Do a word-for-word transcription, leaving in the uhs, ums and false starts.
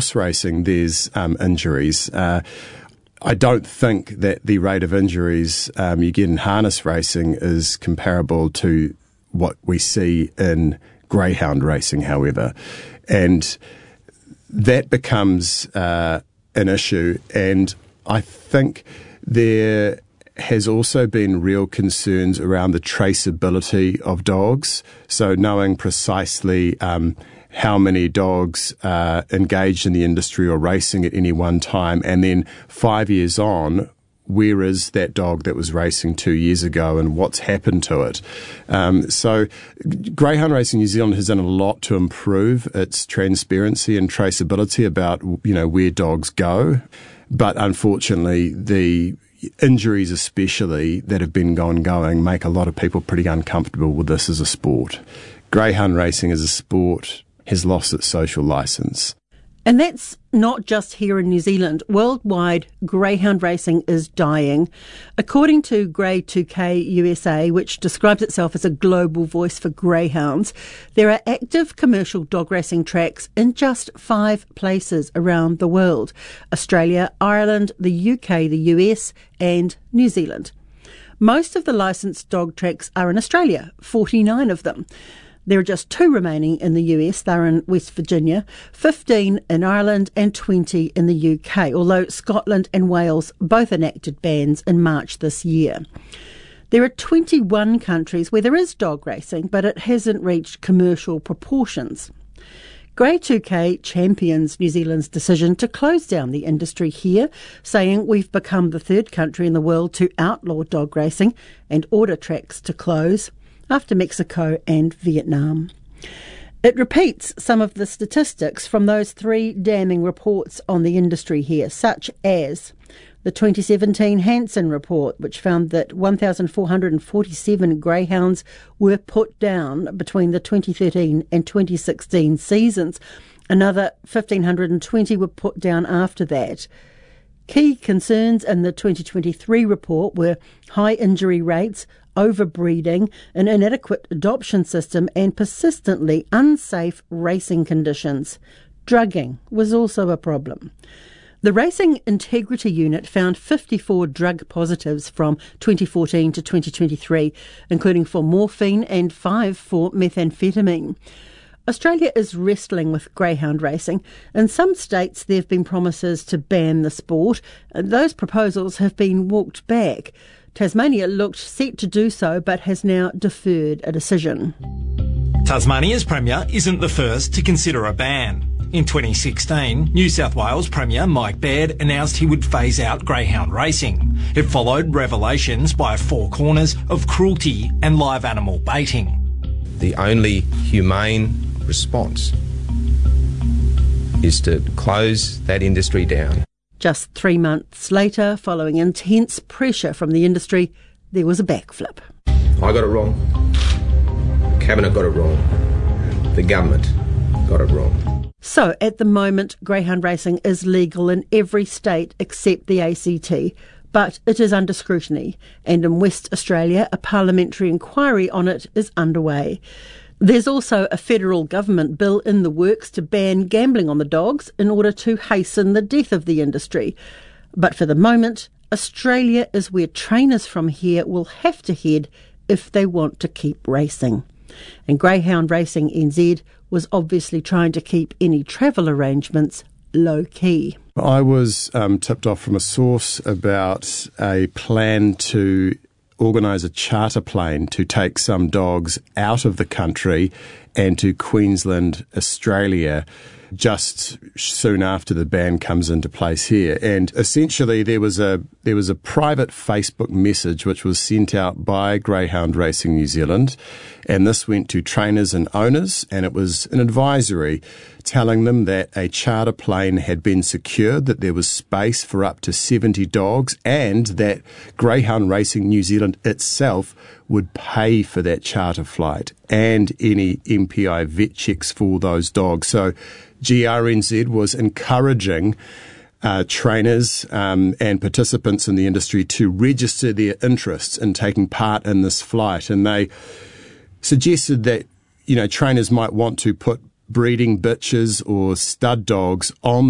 horse racing, there's um, injuries. Uh, I don't think that the rate of injuries um, you get in harness racing is comparable to what we see in greyhound racing, however. And that becomes uh, an issue. And I think there has also been real concerns around the traceability of dogs. So knowing precisely um, how many dogs are engaged in the industry or racing at any one time, and then five years on, where is that dog that was racing two years ago and what's happened to it? Um, so Greyhound Racing New Zealand has done a lot to improve its transparency and traceability about, you know, where dogs go. But unfortunately, the injuries especially that have been ongoing make a lot of people pretty uncomfortable with this as a sport. Greyhound racing as a sport has lost its social licence. And that's not just here in New Zealand. Worldwide, greyhound racing is dying. According to Grey two K U S A, which describes itself as a global voice for greyhounds, there are active commercial dog racing tracks in just five places around the world: Australia, Ireland, the U K, the U S and New Zealand. Most of the licensed dog tracks are in Australia, forty-nine of them. There are just two remaining in the U S. They're in West Virginia, fifteen in Ireland and twenty in the U K, although Scotland and Wales both enacted bans in March this year. There are twenty-one countries where there is dog racing, but it hasn't reached commercial proportions. Grey two K champions New Zealand's decision to close down the industry here, saying we've become the third country in the world to outlaw dog racing and order tracks to close, after Mexico and Vietnam. It repeats some of the statistics from those three damning reports on the industry here, such as the twenty seventeen Hansen report, which found that one thousand four hundred forty-seven greyhounds were put down between the twenty thirteen and twenty sixteen seasons. Another one thousand five hundred twenty were put down after that. Key concerns in the twenty twenty-three report were high injury rates, overbreeding, an inadequate adoption system and persistently unsafe racing conditions. Drugging was also a problem. The Racing Integrity Unit found fifty-four drug positives from twenty fourteen to twenty twenty-three, including for morphine and five for methamphetamine. Australia is wrestling with greyhound racing. In some states there have been promises to ban the sport. Those proposals have been walked back. Tasmania looked set to do so but has now deferred a decision. Tasmania's Premier isn't the first to consider a ban. In twenty sixteen, New South Wales Premier Mike Baird announced he would phase out greyhound racing. It followed revelations by Four Corners of cruelty and live animal baiting. The only humane response is to close that industry down. Just three months later, following intense pressure from the industry, there was a backflip. I got it wrong. Cabinet got it wrong. The government got it wrong. So, at the moment, greyhound racing is legal in every state except the A C T, but it is under scrutiny, and in West Australia, a parliamentary inquiry on it is underway. There's also a federal government bill in the works to ban gambling on the dogs in order to hasten the death of the industry. But for the moment, Australia is where trainers from here will have to head if they want to keep racing. And Greyhound Racing N Z was obviously trying to keep any travel arrangements low-key. I was um, tipped off from a source about a plan to organise a charter plane to take some dogs out of the country and to Queensland, Australia, just soon after the ban comes into place here. And essentially there was a there was a private Facebook message which was sent out by Greyhound Racing New Zealand, and this went to trainers and owners, and it was an advisory telling them that a charter plane had been secured, that there was space for up to seventy dogs, and that Greyhound Racing New Zealand itself would pay for that charter flight and any M P I vet checks for those dogs. So G R N Z was encouraging uh, trainers um, and participants in the industry to register their interests in taking part in this flight. And they suggested that, you know, trainers might want to put breeding bitches or stud dogs on